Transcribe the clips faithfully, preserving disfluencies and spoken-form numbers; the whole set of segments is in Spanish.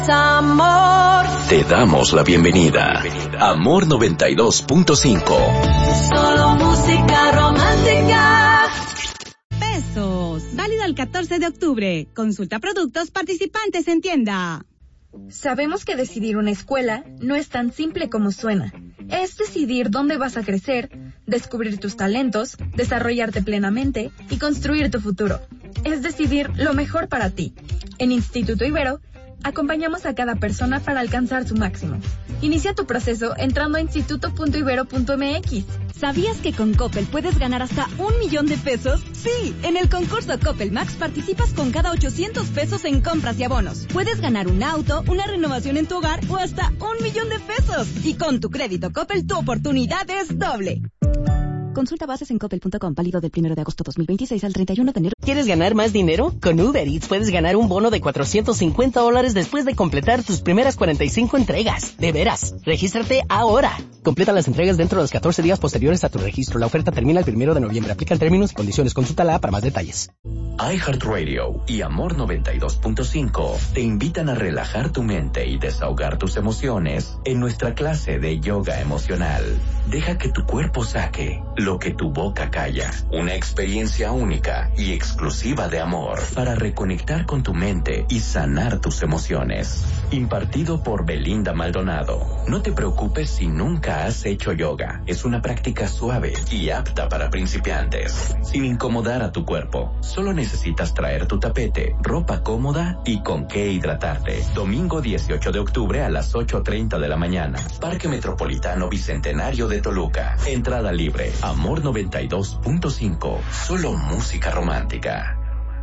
Amor. Te damos la bienvenida. Amor noventa y dos punto cinco. Solo música romántica. Pesos. Válido el catorce de octubre. Consulta productos participantes en tienda. Sabemos que decidir una escuela no es tan simple como suena. Es decidir dónde vas a crecer, descubrir tus talentos, desarrollarte plenamente y construir tu futuro. Es decidir lo mejor para ti. En Instituto Ibero, acompañamos a cada persona para alcanzar su máximo. Inicia tu proceso entrando a instituto punto ibero punto m x. ¿Sabías que con Coppel puedes ganar hasta un millón de pesos? Sí, en el concurso Coppel Max participas con cada ochocientos pesos en compras y abonos. Puedes ganar un auto, una renovación en tu hogar o hasta un millón de pesos. Y con tu crédito Coppel tu oportunidad es doble. Consulta bases en coppel punto com, válido del primero de agosto dos mil veintiséis al treinta y uno de enero. ¿Quieres ganar más dinero? Con Uber Eats puedes ganar un bono de cuatrocientos cincuenta dólares después de completar tus primeras cuarenta y cinco entregas. De veras, regístrate ahora. Completa las entregas dentro de los catorce días posteriores a tu registro. La oferta termina el primero de noviembre. Aplican términos y condiciones. Consúltala para más detalles. iHeartRadio y Amor noventa y dos punto cinco te invitan a relajar tu mente y desahogar tus emociones en nuestra clase de yoga emocional. Deja que tu cuerpo saque lo que tu boca calla. Una experiencia única y exclusiva de amor para reconectar con tu mente y sanar tus emociones. Impartido por Belinda Maldonado. No te preocupes si nunca has hecho yoga. Es una práctica suave y apta para principiantes, sin incomodar a tu cuerpo. Solo necesitas traer tu tapete, ropa cómoda y con qué hidratarte. Domingo dieciocho de octubre a las ocho treinta de la mañana. Parque Metropolitano Bicentenario de Toluca. Entrada libre. Amor noventa y dos punto cinco. Solo música romántica.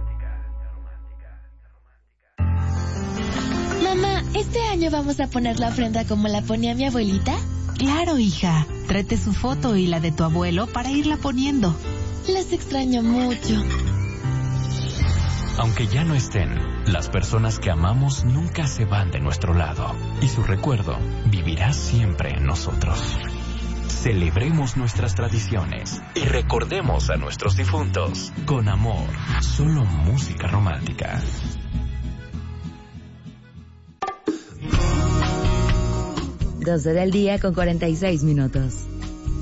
Mamá, ¿este año vamos a poner la ofrenda como la ponía mi abuelita? Claro, hija. Tráete su foto y la de tu abuelo para irla poniendo. Las extraño mucho. Aunque ya no estén, las personas que amamos nunca se van de nuestro lado y su recuerdo vivirá siempre en nosotros. Celebremos nuestras tradiciones y recordemos a nuestros difuntos con amor. Solo música romántica. doce del día con cuarenta y seis minutos.